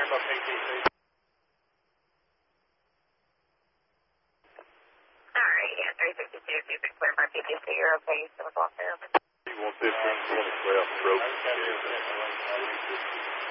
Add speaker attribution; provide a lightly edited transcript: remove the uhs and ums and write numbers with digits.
Speaker 1: Alright, yeah, 362, if you've been cleared by PTC, you're okay, you still walk there.
Speaker 2: 115, 2012, Broken.